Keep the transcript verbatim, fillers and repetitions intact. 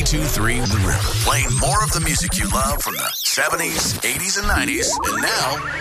two three The River. Playing more of the music you love from the seventies, eighties, and nineties, and now